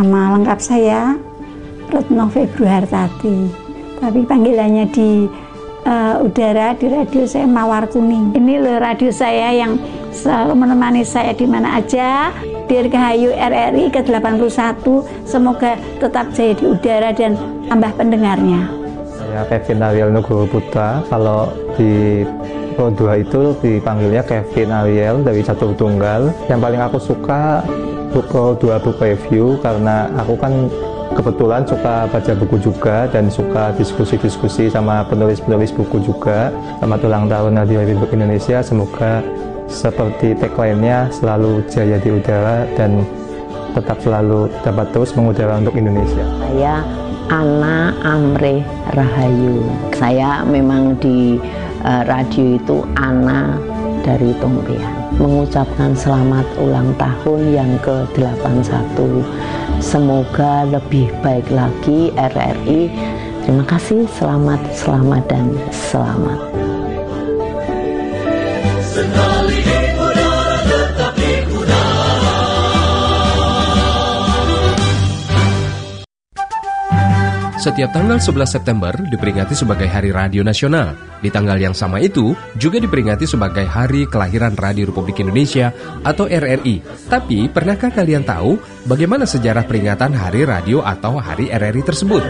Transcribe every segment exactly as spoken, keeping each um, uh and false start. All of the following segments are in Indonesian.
Nama lengkap saya Retno Februartati, tapi panggilannya di uh, udara di radio saya Mawar Kuning. Ini loh radio saya yang selalu menemani saya di mana aja. Dirgahayu R R I ke delapan puluh satu, semoga tetap jaya di udara dan tambah pendengarnya. Saya Kevin Ariel Nugroho Putra, kalau di Pro dua itu dipanggilnya Kevin Ariel dari Catur Tunggal. Yang paling aku suka Pro dua Book Review karena aku kan kebetulan suka baca buku juga dan suka diskusi-diskusi sama penulis-penulis buku juga. Selamat ulang tahun Radio Republik Indonesia, semoga seperti tagline-nya selalu jaya di udara dan tetap selalu dapat terus mengudara untuk Indonesia. Saya Ana Amre Rahayu. Saya memang di uh, radio itu Ana dari Tompian. Mengucapkan selamat ulang tahun yang ke delapan puluh satu. Semoga lebih baik lagi R R I. Terima kasih, selamat, selamat, dan selamat. Sekali di udara, tetap di udara. Setiap tanggal sebelas September diperingati sebagai Hari Radio Nasional. Di tanggal yang sama itu juga diperingati sebagai Hari Kelahiran Radio Republik Indonesia atau R R I. Tapi pernahkah kalian tahu bagaimana sejarah peringatan Hari Radio atau Hari R R I tersebut?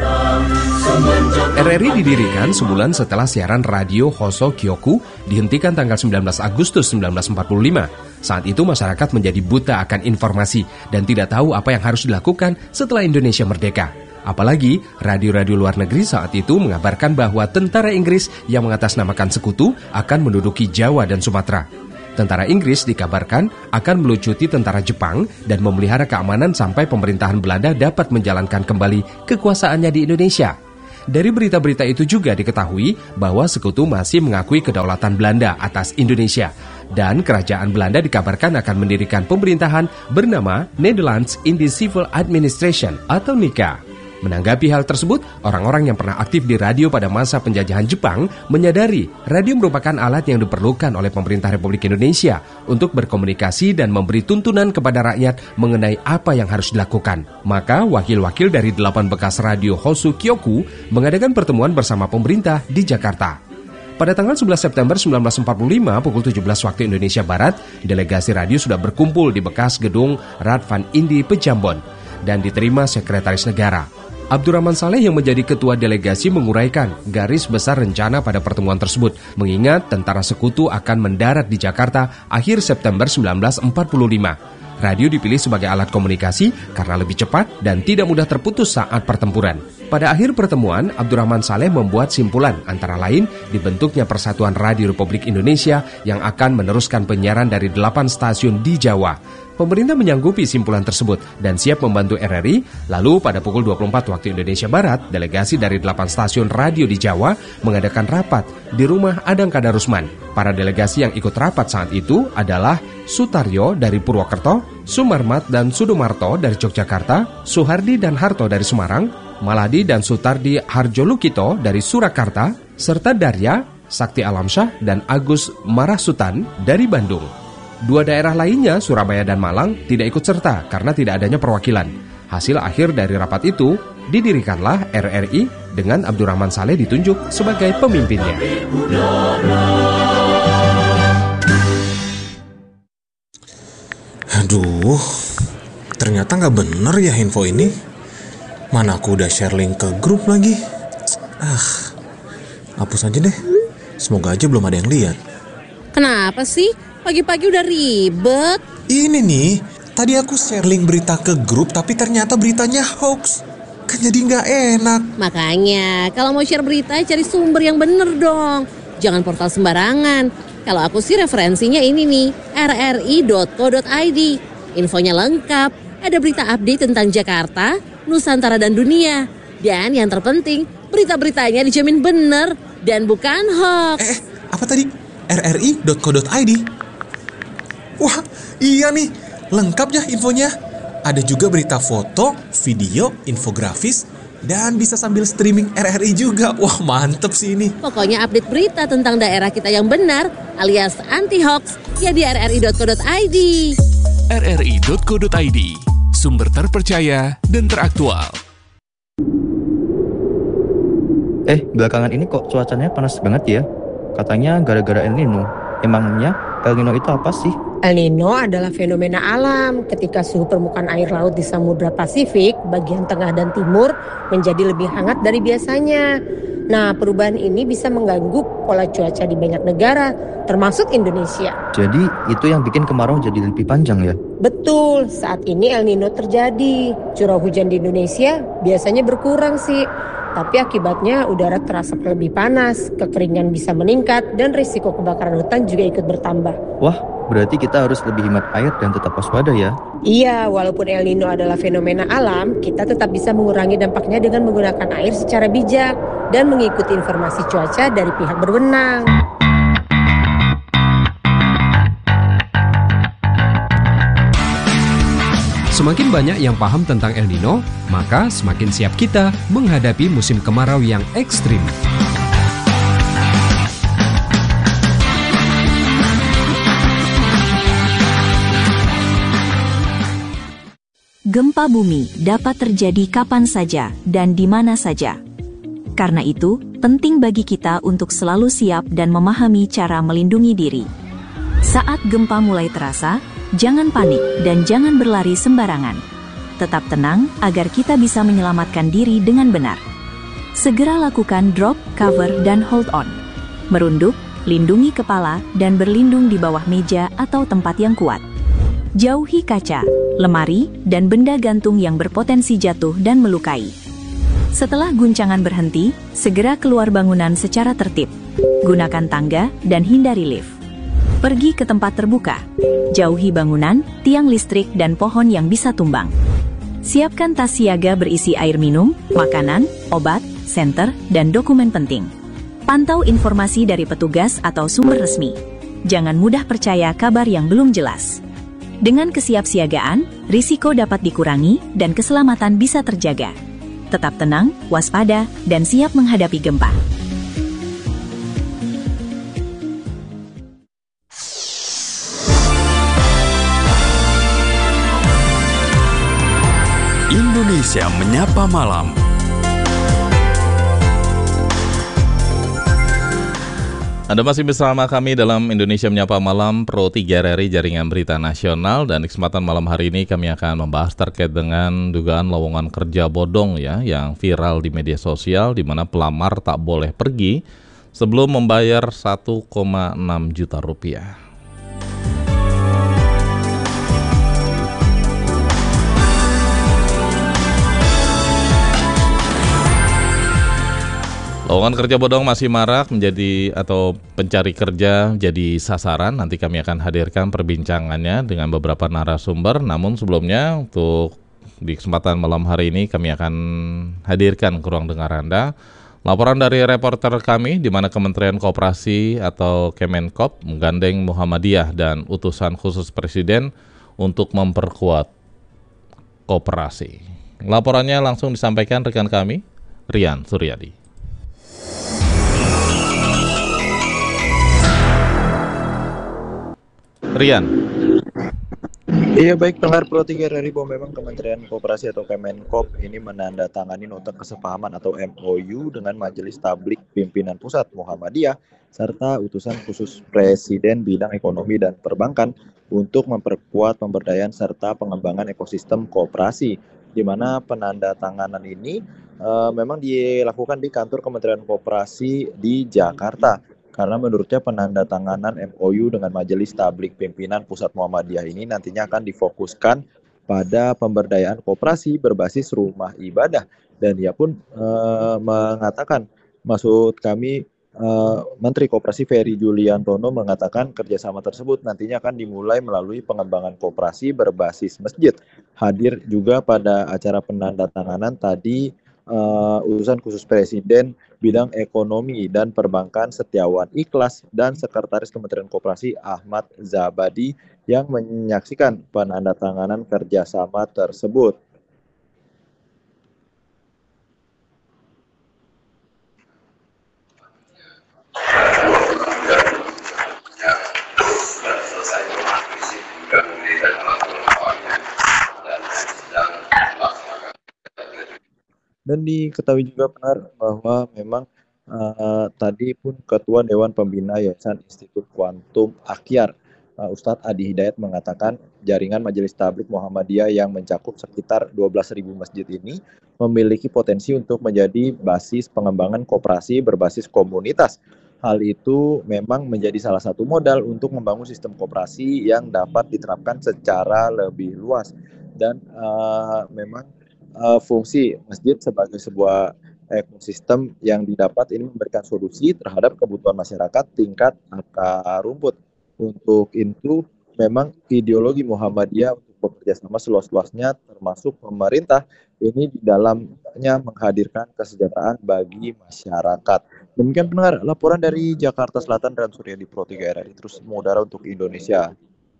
R R I didirikan sebulan setelah siaran radio Hoso Kyoku dihentikan tanggal sembilan belas Agustus seribu sembilan ratus empat puluh lima. Saat itu masyarakat menjadi buta akan informasi dan tidak tahu apa yang harus dilakukan setelah Indonesia merdeka. Apalagi radio-radio luar negeri saat itu mengabarkan bahwa tentara Inggris yang mengatasnamakan sekutu akan menduduki Jawa dan Sumatera. Tentara Inggris dikabarkan akan melucuti tentara Jepang dan memelihara keamanan sampai pemerintahan Belanda dapat menjalankan kembali kekuasaannya di Indonesia. Dari berita-berita itu juga diketahui bahwa sekutu masih mengakui kedaulatan Belanda atas Indonesia. Dan kerajaan Belanda dikabarkan akan mendirikan pemerintahan bernama Netherlands Indian Civil Administration atau N I C A. Menanggapi hal tersebut, orang-orang yang pernah aktif di radio pada masa penjajahan Jepang menyadari radio merupakan alat yang diperlukan oleh pemerintah Republik Indonesia untuk berkomunikasi dan memberi tuntunan kepada rakyat mengenai apa yang harus dilakukan. Maka wakil-wakil dari delapan bekas radio Hoso Kyoku mengadakan pertemuan bersama pemerintah di Jakarta. Pada tanggal sebelas September seribu sembilan ratus empat puluh lima pukul tujuh belas waktu Indonesia Barat, delegasi radio sudah berkumpul di bekas gedung Radvan Indi Pejambon dan diterima Sekretaris Negara. Abdurrahman Saleh yang menjadi ketua delegasi menguraikan garis besar rencana pada pertemuan tersebut, mengingat tentara sekutu akan mendarat di Jakarta akhir September seribu sembilan ratus empat puluh lima. Radio dipilih sebagai alat komunikasi karena lebih cepat dan tidak mudah terputus saat pertempuran. Pada akhir pertemuan, Abdurrahman Saleh membuat simpulan antara lain dibentuknya Persatuan Radio Republik Indonesia yang akan meneruskan penyiaran dari delapan stasiun di Jawa. Pemerintah menyanggupi simpulan tersebut dan siap membantu R R I. Lalu pada pukul dua puluh empat waktu Indonesia Barat, delegasi dari delapan stasiun radio di Jawa mengadakan rapat di rumah Adang Kadarusman. Para delegasi yang ikut rapat saat itu adalah Sutaryo dari Purwokerto, Sumarmat dan Sudomarto dari Yogyakarta, Suhardi dan Harto dari Semarang, Maladi dan Sutardi Harjolukito dari Surakarta, serta Darya, Sakti Alamsyah, dan Agus Marasutan dari Bandung. Dua daerah lainnya, Surabaya dan Malang, tidak ikut serta karena tidak adanya perwakilan. Hasil akhir dari rapat itu, didirikanlah R R I dengan Abdurrahman Saleh ditunjuk sebagai pemimpinnya. Aduh, ternyata nggak bener ya info ini. Mana aku udah share link ke grup lagi. Ah, hapus aja deh. Semoga aja belum ada yang lihat. Kenapa sih? Pagi-pagi udah ribet. Ini nih, tadi aku share link berita ke grup tapi ternyata beritanya hoax. Kan jadi nggak enak. Makanya, kalau mau share berita cari sumber yang bener dong. Jangan portal sembarangan. Kalau aku sih referensinya ini nih, r r i dot co dot i d. Infonya lengkap, ada berita update tentang Jakarta, Nusantara dan dunia. Dan yang terpenting, berita-beritanya dijamin bener dan bukan hoax. Eh, apa tadi? r r i dot co dot i d. Wah, iya nih, lengkap ya infonya. Ada juga berita foto, video, infografis, dan bisa sambil streaming R R I juga. Wah, mantep sih ini. Pokoknya update berita tentang daerah kita yang benar, alias anti-hoax, ya di r r i dot co dot i d. r r i dot co dot i d, sumber terpercaya dan teraktual. Eh, belakangan ini kok cuacanya panas banget ya? Katanya gara-gara El Nino. Emangnya El Nino itu apa sih? El Nino adalah fenomena alam ketika suhu permukaan air laut di Samudra Pasifik bagian tengah dan timur menjadi lebih hangat dari biasanya. Nah, perubahan ini bisa mengganggu pola cuaca di banyak negara, termasuk Indonesia. Jadi itu yang bikin kemarau jadi lebih panjang ya? Betul, saat ini El Nino terjadi. Curah hujan di Indonesia biasanya berkurang sih. Tapi akibatnya udara terasa lebih panas, kekeringan bisa meningkat, dan risiko kebakaran hutan juga ikut bertambah. Wah, berarti kita harus lebih hemat air dan tetap waspada ya? Iya, walaupun El Nino adalah fenomena alam, kita tetap bisa mengurangi dampaknya dengan menggunakan air secara bijak dan mengikuti informasi cuaca dari pihak berwenang. Semakin banyak yang paham tentang El Nino, maka semakin siap kita menghadapi musim kemarau yang ekstrim. Gempa bumi dapat terjadi kapan saja dan di mana saja. Karena itu, penting bagi kita untuk selalu siap dan memahami cara melindungi diri. Saat gempa mulai terasa, jangan panik dan jangan berlari sembarangan. Tetap tenang agar kita bisa menyelamatkan diri dengan benar. Segera lakukan drop, cover, dan hold on. Merunduk, lindungi kepala, dan berlindung di bawah meja atau tempat yang kuat. Jauhi kaca, lemari, dan benda gantung yang berpotensi jatuh dan melukai. Setelah guncangan berhenti, segera keluar bangunan secara tertib. Gunakan tangga dan hindari lift. Pergi ke tempat terbuka. Jauhi bangunan, tiang listrik, dan pohon yang bisa tumbang. Siapkan tas siaga berisi air minum, makanan, obat, senter, dan dokumen penting. Pantau informasi dari petugas atau sumber resmi. Jangan mudah percaya kabar yang belum jelas. Dengan kesiapsiagaan, risiko dapat dikurangi dan keselamatan bisa terjaga. Tetap tenang, waspada, dan siap menghadapi gempa. Indonesia Menyapa Malam. Anda masih bersama kami dalam Indonesia Menyapa Malam Pro tiga R R I Jaringan Berita Nasional, dan di kesempatan malam hari ini kami akan membahas terkait dengan dugaan lowongan kerja bodong ya yang viral di media sosial, di mana pelamar tak boleh pergi sebelum membayar satu koma enam juta rupiah. Lowongan kerja bodong masih marak menjadi atau pencari kerja jadi sasaran. Nanti kami akan hadirkan perbincangannya dengan beberapa narasumber. Namun sebelumnya untuk di kesempatan malam hari ini kami akan hadirkan ke ruang dengar Anda laporan dari reporter kami, di mana Kementerian Koperasi atau Kemenkop menggandeng Muhammadiyah dan utusan khusus Presiden untuk memperkuat koperasi. Laporannya langsung disampaikan rekan kami, Rian Suryadi. Rian. Iya, baik pendengar Pro tiga R R I, bahwa memang Kementerian Koperasi atau Kemenkop ini menandatangani nota kesepahaman atau M O U dengan Majelis Tablik Pimpinan Pusat Muhammadiyah serta utusan khusus Presiden bidang ekonomi dan perbankan untuk memperkuat pemberdayaan serta pengembangan ekosistem koperasi, di mana penandatanganan ini uh, memang dilakukan di kantor Kementerian Koperasi di Jakarta. Karena menurutnya penandatanganan M O U dengan Majelis Tablik Pimpinan Pusat Muhammadiyah ini nantinya akan difokuskan pada pemberdayaan koperasi berbasis rumah ibadah. Dan dia pun e, mengatakan, maksud kami e, Menteri Koperasi Ferry Juliantono mengatakan kerjasama tersebut nantinya akan dimulai melalui pengembangan koperasi berbasis masjid. Hadir juga pada acara penandatanganan tadi Uh, utusan khusus Presiden bidang ekonomi dan perbankan Setiawan Ikhlas dan Sekretaris Kementerian Koperasi Ahmad Zabadi yang menyaksikan penandatanganan kerjasama tersebut. Dan diketahui juga benar bahwa memang uh, tadi pun Ketua Dewan Pembina Yayasan Institut Kuantum Akhyar, uh, Ustadz Adi Hidayat mengatakan jaringan Majelis Tabligh Muhammadiyah yang mencakup sekitar dua belas ribu masjid ini memiliki potensi untuk menjadi basis pengembangan koperasi berbasis komunitas. Hal itu memang menjadi salah satu modal untuk membangun sistem koperasi yang dapat diterapkan secara lebih luas. Dan uh, memang uh, fungsi masjid sebagai sebuah ekosistem yang didapat ini memberikan solusi terhadap kebutuhan masyarakat tingkat akar rumput. Untuk itu memang ideologi Muhammadiyah untuk bekerja sama seluas-luasnya termasuk pemerintah ini di dalamnya menghadirkan kesejahteraan bagi masyarakat. Demikian pendengar laporan dari Jakarta Selatan dan Suryadi Pro tiga R R I terus mengudara untuk Indonesia.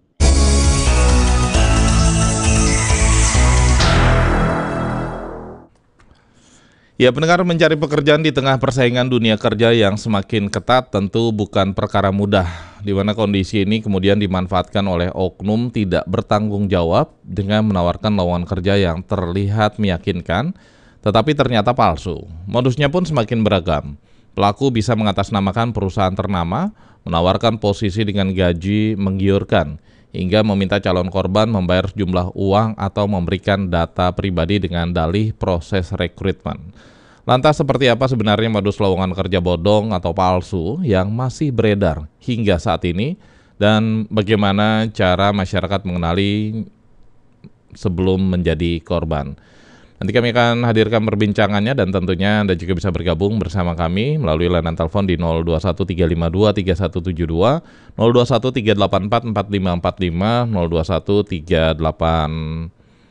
Ya, pendengar, mencari pekerjaan di tengah persaingan dunia kerja yang semakin ketat tentu bukan perkara mudah, di mana kondisi ini kemudian dimanfaatkan oleh oknum tidak bertanggung jawab dengan menawarkan lowongan kerja yang terlihat meyakinkan, tetapi ternyata palsu. Modusnya pun semakin beragam. Pelaku bisa mengatasnamakan perusahaan ternama, menawarkan posisi dengan gaji menggiurkan, hingga meminta calon korban membayar sejumlah uang atau memberikan data pribadi dengan dalih proses rekrutmen. Lantas seperti apa sebenarnya modus lowongan kerja bodong atau palsu yang masih beredar hingga saat ini, dan bagaimana cara masyarakat mengenali sebelum menjadi korban? Nanti kami akan hadirkan perbincangannya dan tentunya Anda juga bisa bergabung bersama kami melalui layanan telepon di nol dua satu tiga lima dua tiga satu tujuh dua, nol dua satu tiga delapan empat empat lima empat lima, nol dua satu tiga delapan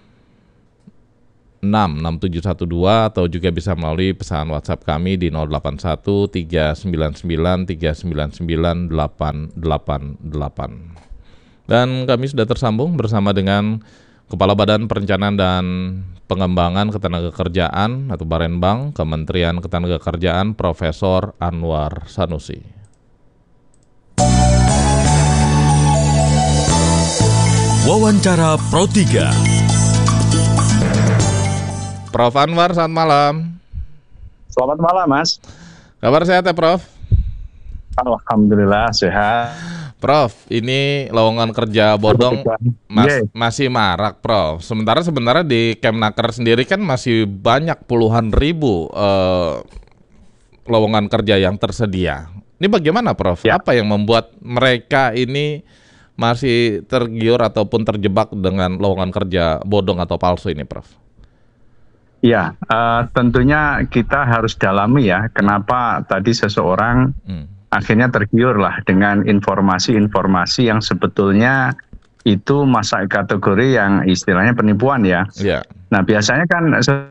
enam enam tujuh satu dua, atau juga bisa melalui pesan WhatsApp kami di nol delapan satu tiga sembilan sembilan tiga sembilan sembilan delapan delapan delapan. Dan kami sudah tersambung bersama dengan Kepala Badan Perencanaan dan Pengembangan Ketenagakerjaan atau Barenbang Kementerian Ketenagakerjaan Profesor Anwar Sanusi. Wawancara Pro tiga. Prof Anwar, selamat malam. Selamat malam, Mas. Kabar sehat ya, Prof? Alhamdulillah sehat. Prof, ini lowongan kerja bodong mas, yeah. masih marak, Prof. Sementara sebenarnya di Kemnaker sendiri kan masih banyak puluhan ribu uh, lowongan kerja yang tersedia. Ini bagaimana, Prof? Yeah. Apa yang membuat mereka ini masih tergiur ataupun terjebak dengan lowongan kerja bodong atau palsu ini, Prof? Ya, uh, tentunya kita harus dalami ya, kenapa tadi seseorang hmm. akhirnya tergiur lah dengan informasi-informasi yang sebetulnya itu masuk kategori yang istilahnya penipuan ya. Yeah. Nah biasanya kan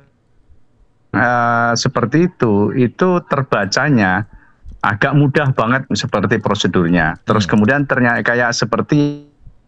uh, seperti itu, itu terbacanya agak mudah banget seperti prosedurnya. Terus hmm. kemudian ternyata kayak seperti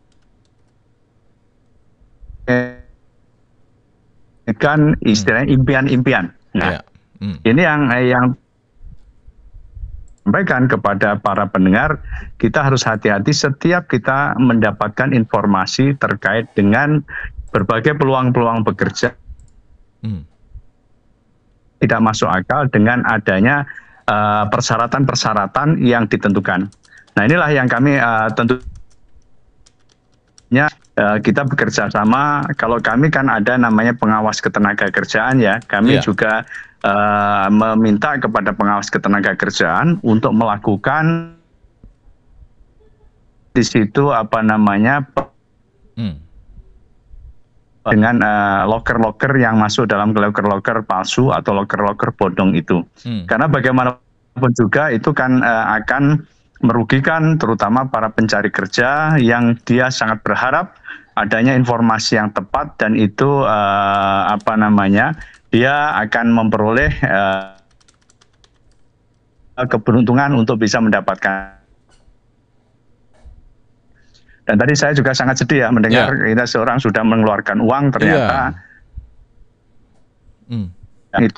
kan istilahnya impian-impian. Nah, yeah. hmm. ini yang yang sampaikan kepada para pendengar, kita harus hati-hati setiap kita mendapatkan informasi terkait dengan berbagai peluang-peluang bekerja. Hmm. Tidak masuk akal dengan adanya uh, persyaratan-persyaratan yang ditentukan. Nah, inilah yang kami uh, tentunya uh, kita bekerja sama. Kalau kami kan ada namanya pengawas ketenagakerjaan ya. Kami yeah. juga Uh, meminta kepada pengawas ketenagakerjaan untuk melakukan di situ apa namanya hmm. dengan uh, loker-loker yang masuk dalam loker-loker palsu atau loker-loker bodong itu. Hmm. Karena bagaimanapun juga itu kan uh, akan merugikan terutama para pencari kerja yang dia sangat berharap adanya informasi yang tepat dan itu uh, apa namanya dia akan memperoleh uh, keberuntungan untuk bisa mendapatkan. Dan tadi saya juga sangat sedih ya mendengar yeah. kita seorang sudah mengeluarkan uang ternyata yeah. hmm. itu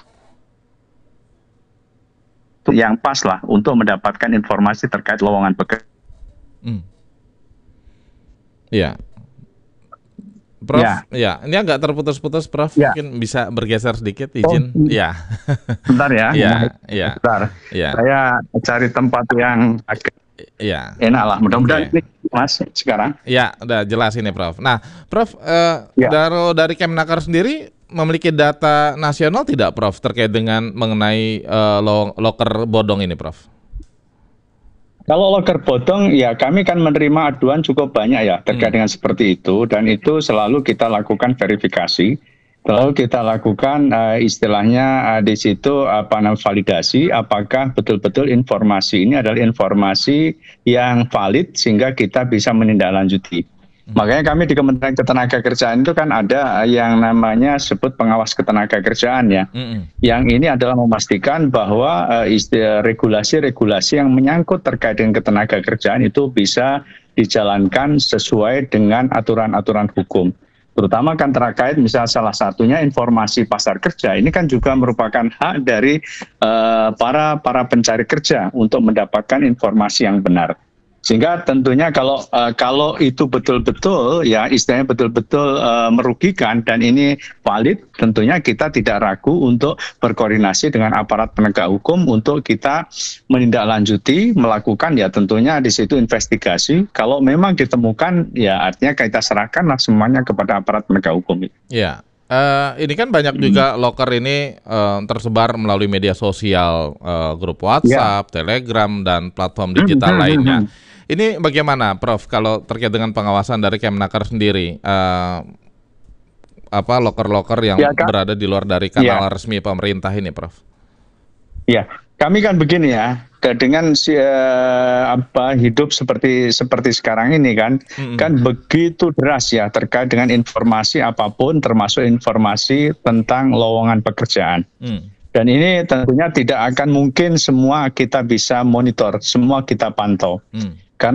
yang pas lah untuk mendapatkan informasi terkait lowongan pekerjaan. Hmm. Ya. Prof, Ya. ya, ini agak terputus-putus, Prof. Ya. Mungkin bisa bergeser sedikit, izin. Oh, Ya. Bentar ya. Ya, ya. Bentar. Ya. Saya cari tempat yang agak Ya. enak lah. Mudah-mudahan Oke. ini Mas sekarang. Ya, udah jelas ini, Prof. Nah, Prof, eh, Ya. dari, dari Kemnaker sendiri memiliki data nasional tidak, Prof, terkait dengan mengenai eh, lo- loker bodong ini, Prof? Kalau loker bodong, ya kami kan menerima aduan cukup banyak ya terkait dengan seperti itu, dan itu selalu kita lakukan verifikasi, selalu kita lakukan uh, istilahnya uh, di situ apa namanya validasi, apakah betul-betul informasi ini adalah informasi yang valid sehingga kita bisa menindaklanjuti. Makanya kami di Kementerian Ketenagakerjaan itu kan ada yang namanya sebut pengawas ketenagakerjaan ya. Yang ini adalah memastikan bahwa uh, istilah regulasi-regulasi yang menyangkut terkait dengan ketenagakerjaan itu bisa dijalankan sesuai dengan aturan-aturan hukum. Terutama kan terkait misalnya salah satunya informasi pasar kerja. Ini kan juga merupakan hak dari uh, para para pencari kerja untuk mendapatkan informasi yang benar. Sehingga tentunya kalau uh, kalau itu betul-betul ya istilahnya betul-betul uh, merugikan dan ini valid, tentunya kita tidak ragu untuk berkoordinasi dengan aparat penegak hukum untuk kita menindaklanjuti, melakukan ya tentunya di situ investigasi. Kalau memang ditemukan ya artinya kita serahkanlah semuanya kepada aparat penegak hukum. Ya. Uh, ini kan banyak juga loker ini uh, tersebar melalui media sosial, uh, grup WhatsApp, ya. Telegram, dan platform digital lainnya. Ini bagaimana, Prof, kalau terkait dengan pengawasan dari Kemnaker sendiri, uh, apa loker-loker yang ya, kan? berada di luar dari kanal Ya. resmi pemerintah ini, Prof? Ya, kami kan begini ya, dengan si, uh, apa hidup seperti seperti sekarang ini kan, mm-hmm. kan begitu deras ya terkait dengan informasi apapun, termasuk informasi tentang lowongan pekerjaan. Mm. Dan ini tentunya tidak akan mungkin semua kita bisa monitor, semua kita pantau. Hmm.